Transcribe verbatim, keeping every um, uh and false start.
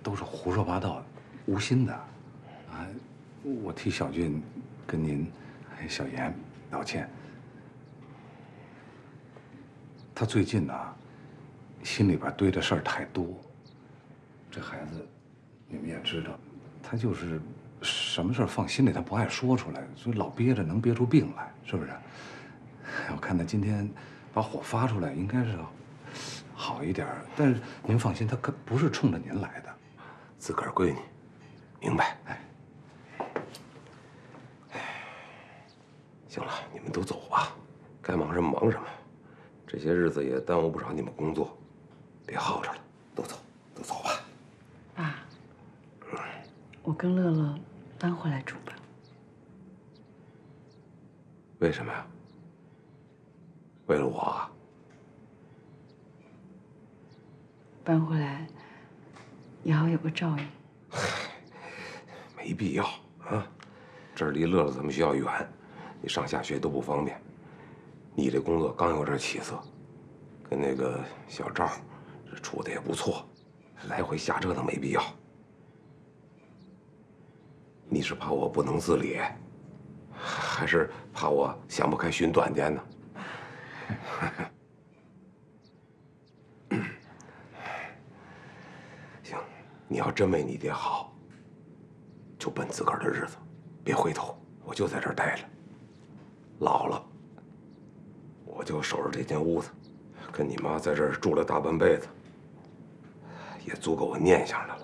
都是胡说八道，无心的。啊，我替小俊跟您还有小严道歉。他最近呢，心里边堆的事儿太多。这孩子，你们也知道，他就是什么事儿放心里，他不爱说出来，所以老憋着，能憋出病来，是不是？我看他今天把火发出来，应该是好一点。但是您放心，他可不是冲着您来的， 自个儿闺女，明白？哎，行了，你们都走吧，该忙什么忙什么。这些日子也耽误不少你们工作，别耗着了，都走，都走吧。 爸，我跟乐乐搬回来住吧。 为什么呀？为了我啊？ 搬回来也好有个照应。 没必要啊，这儿离乐乐他们学校远，你上下学都不方便。你这工作刚有点起色，跟那个小赵这处的也不错，来回瞎折腾没必要。你是怕我不能自理，还是怕我想不开寻短见呢？行，你要真为你爹好，就奔自个儿的日子，别回头。我就在这儿待着，老了，我就守着这间屋子，跟你妈在这儿住了大半辈子，也足够我念想的了。